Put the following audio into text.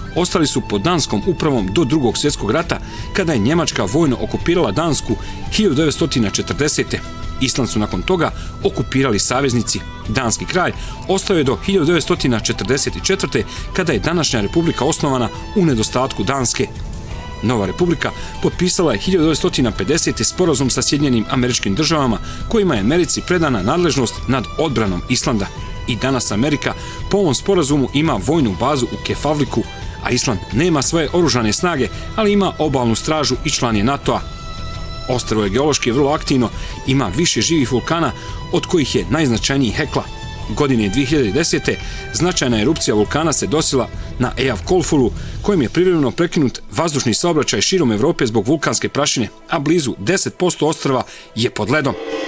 ostali su pod danskom upravom do Drugog svjetskog rata, kada je Njemačka vojno okupirala Dansku 1940. Island su nakon toga okupirali saveznici. Danski kraj ostao je do 1944. kada je današnja republika osnovana u nedostatku Danske. Nova republika potpisala je 1950. sporazum sa Sjedinjenim Američkim Državama, kojima je Americi predana nadležnost nad odbranom Islanda. I danas Amerika po ovom sporazumu ima vojnu bazu u Keflavliku, a Island nema svoje oružane snage, ali ima obalnu stražu i član je NATO-a. Ostrvo je geološki vrlo aktivno, ima više živih vulkana, od kojih je najznačajniji Hekla. Godine 2010. značajna erupcija vulkana se desila na Eyjafjallajökull, kojim je privremeno prekinut vazdušni saobraćaj širom Evrope zbog vulkanske prašine, a blizu 10% ostrva je pod ledom.